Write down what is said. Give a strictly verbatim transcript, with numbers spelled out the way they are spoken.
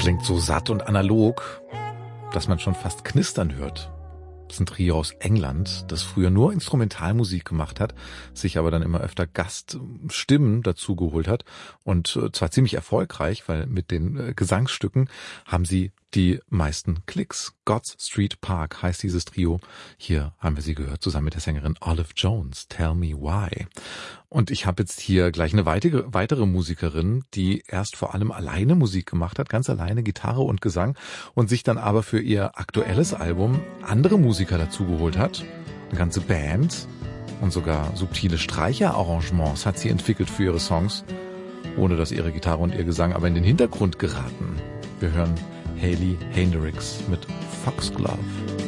Klingt so satt und analog, dass man schon fast knistern hört. Das ist ein Trio aus England, das früher nur Instrumentalmusik gemacht hat, sich aber dann immer öfter Gaststimmen dazu geholt hat und zwar ziemlich erfolgreich, weil mit den Gesangsstücken haben sie die meisten Klicks. God's Street Park heißt dieses Trio. Hier haben wir sie gehört, zusammen mit der Sängerin Olive Jones, Tell Me Why. Und ich habe jetzt hier gleich eine weitere, weitere Musikerin, die erst vor allem alleine Musik gemacht hat, ganz alleine Gitarre und Gesang und sich dann aber für ihr aktuelles Album andere Musiker dazugeholt hat. Eine ganze Band und sogar subtile Streicherarrangements hat sie entwickelt für ihre Songs, ohne dass ihre Gitarre und ihr Gesang aber in den Hintergrund geraten. Wir hören Hayley Hendricks mit Foxglove.